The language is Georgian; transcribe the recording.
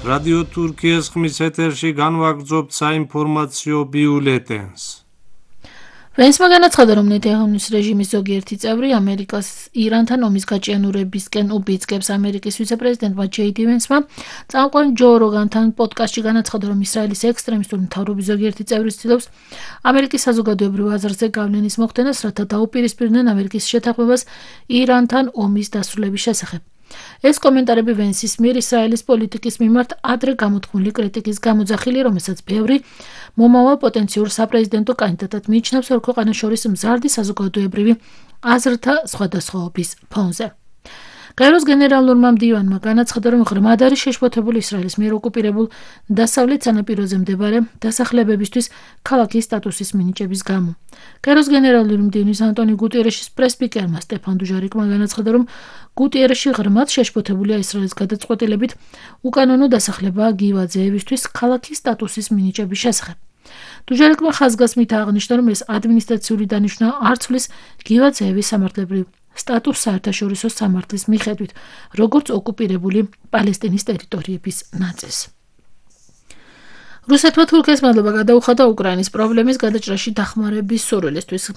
რადიო თურქიის ხმის ეთერში განვაგრძობთ საინფორმაციო ბიულეტენს. ვენსმა განაცხადა, რომ ნეტანიაჰუს რეჟიმის ზოგიერთი წევრი ამერიკას ირანთან ომის გაჭიანურებისკენ უბიძგებს. ამერიკის ვიცე-პრეზიდენტმა ჯეი დი ვენსმა წამყვან ჯო როგანთან პოდკასტში განაცხადა, რომ ისრაელის ექსტრემისტული მთავრობის ზოგიერთი წევრი ცდილობს ამერიკის საზოგადოებრივ აზრზე გავლენის მოხდენას, რათა დაუპირისპირდნენ ამერიკის შეთანხმებას ირანთან ომის დასრულების შესახებ. ეს კომენტარები ვენსის მიერ ისრაელის პოლიტიკის მიმართ ადრე გამოთქმული კრიტიკის გამოძახილი, რომელსაც ბევრი მომავალ პოტენციურ საპრეზიდენტო კანდიდატად მიიჩნევს ორ ქვეყანას შორის მზარდი საზოგადოებრივი აზრთა სხვადასხვაობის ფონზე. გაეროს გენერალურმა მდივანმა განაცხადა, რომ ღრმად არის შეშფოთებული ისრაელის მიერ ოკუპირებულ დასავლეთ სანაპიროზე მდებარე დასახლებებისთვის ქალაქის სტატუსის მინიჭების გამო. გაეროს გენერალური მდივნის ანტონიო გუტიერეშის პრესპიკერმა სტეფან დუჟარიკმა განაცხადა, რომ გუტიერეში ღრმად შეშფოთებულია ისრაელის გადაწყვეტილებით უკანონო დასახლებაა გივაძეევისთვის ქალაქის სტატუსის მინიჭების შესახებ. დუჟარიკმა ხაზგასმით აღნიშნა, რომ ეს ადმინისტრაციული დანიშვნა არ ცვლის გივაძეევის სამართლებრივ სტატუსს საერთაშორისო სამართლის მიხედვით, როგორც ოკუპირებული პალესტინის ტერიტორიების ნაწილს. რუსეთმა თურქეთს მადლობა გადაუხადა უკრაინის პრობლემის გადაჭრაში დახმარების სურვილისთვის.